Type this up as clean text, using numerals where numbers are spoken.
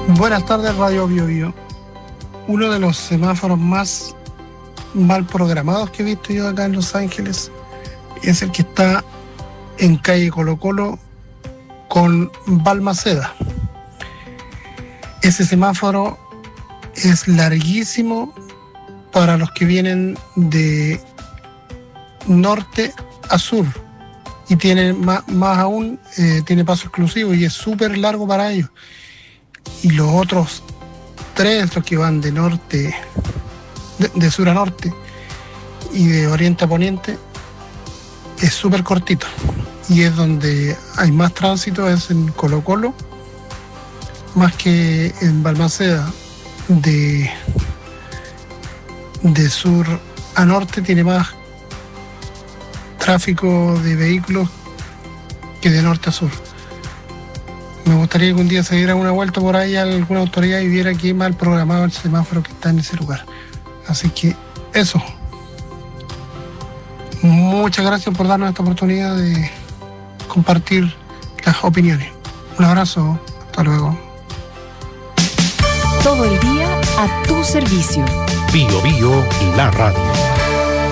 Buenas tardes, Radio Bio Bio. Uno de los semáforos más mal programados que he visto yo acá en Los Ángeles es el que está en calle Colo Colo con Balmaceda. Ese semáforo es larguísimo para los que vienen de norte a sur y tiene más aún, tiene paso exclusivo y es súper largo para ellos. Y los otros tres, los que van de norte, de sur a norte y de oriente a poniente, es súper cortito. Y es donde hay más tránsito, es en Colo Colo, más que en Balmaceda. De sur a norte tiene más tráfico de vehículos que de norte a sur. Me gustaría que un día se diera una vuelta por ahí a alguna autoridad y viera qué mal programado el semáforo que está en ese lugar. Así que eso. Muchas gracias por darnos esta oportunidad de compartir las opiniones. Un abrazo. Hasta luego. Todo el día a tu servicio. Bio Bio, la radio.